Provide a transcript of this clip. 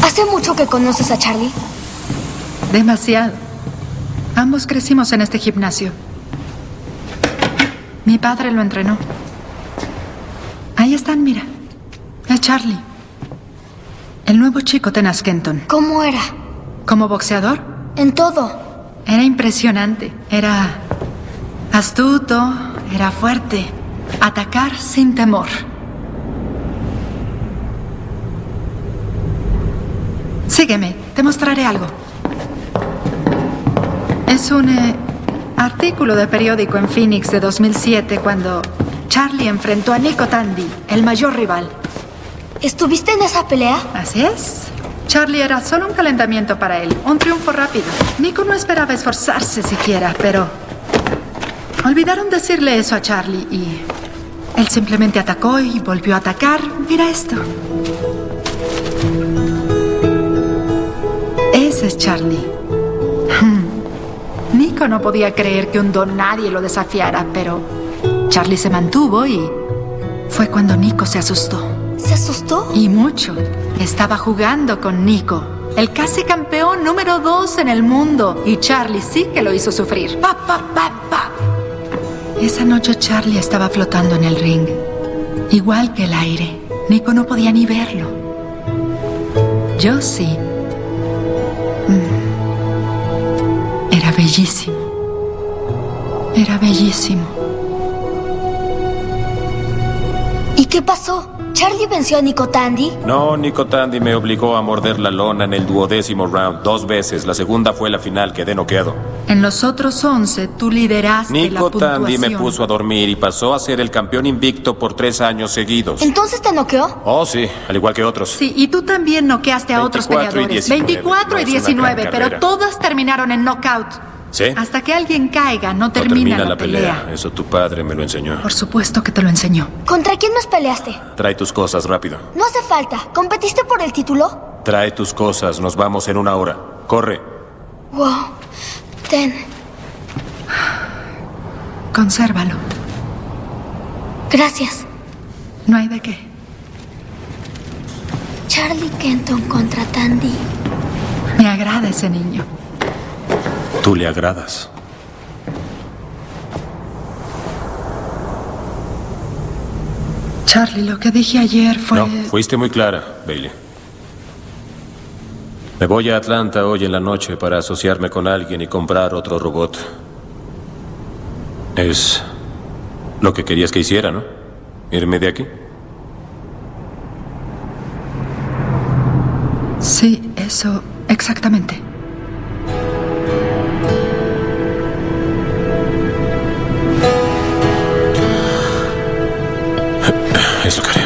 ¿Hace mucho que conoces a Charlie? Demasiado. Ambos crecimos en este gimnasio. Mi padre lo entrenó. Ahí están, mira. Es Charlie. El nuevo chico Tenas Kenton. ¿Cómo era? ¿Como boxeador? En todo. Era impresionante. Era astuto, era fuerte. Atacar sin temor. Sígueme, te mostraré algo. Es un artículo de periódico en Phoenix de 2007 cuando Charlie enfrentó a Nico Tandy, el mayor rival. ¿Estuviste en esa pelea? Así es. Charlie era solo un calentamiento para él, un triunfo rápido. Nico no esperaba esforzarse siquiera, pero olvidaron decirle eso a Charlie y él simplemente atacó y volvió a atacar. Mira esto. Ese es Charlie. Nico no podía creer que un don nadie lo desafiara, pero Charlie se mantuvo y fue cuando Nico se asustó. ¿Se asustó? Y mucho. Estaba jugando con Nico, el casi campeón número 2 en el mundo, y Charlie sí que lo hizo sufrir. ¡Pa, pa, pa, pa! Esa noche Charlie estaba flotando en el ring, igual que el aire. Nico no podía ni verlo. Yo sí. Era bellísimo. Era bellísimo. ¿Y qué pasó? ¿Charlie venció a Nico Tandy? No, Nico Tandy me obligó a morder la lona en el 12º round 2 veces. La segunda fue la final, quedé noqueado. En los otros 11, tú lideraste la Nico puntuación. Tandy me puso a dormir y pasó a ser el campeón invicto por 3 años seguidos. ¿Entonces te noqueó? Oh, sí, al igual que otros. Sí, y tú también noqueaste a otros 24 y peleadores. 19, 24 y no es una 19, gran pero carrera. todas terminaron en knockout. ¿Sí? Hasta que alguien caiga, no No termina la pelea. Eso tu padre me lo enseñó. Por supuesto que te lo enseñó. ¿Contra quién más peleaste? Trae tus cosas rápido. No hace falta. ¿Competiste por el título? Trae tus cosas, nos vamos en 1 hora. Corre. Wow. Ten. Consérvalo. Gracias. No hay de qué. Charlie Kenton contra Tandy. Me agrada ese niño. Tú le agradas. Charlie, lo que dije ayer fue... No, fuiste muy clara, Bailey. Me voy a Atlanta hoy en la noche para asociarme con alguien y comprar otro robot. Es lo que querías que hiciera, ¿no? Irme de aquí. Sí, eso, exactamente. Es lo que haré.